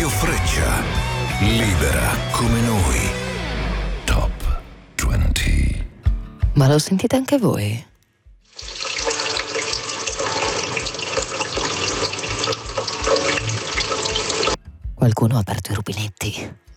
Radio Freccia, libera come noi. Top 20. Ma lo sentite anche voi? Qualcuno ha aperto i rubinetti.